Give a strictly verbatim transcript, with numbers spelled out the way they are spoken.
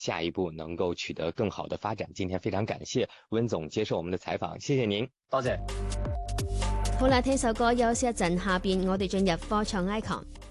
下一步能够取得更好的发展。今天非常感谢温總接受我們嘅採訪，謝謝您。 多謝。 好啦，聽首歌休息一陣，下邊我哋進入科創 icon。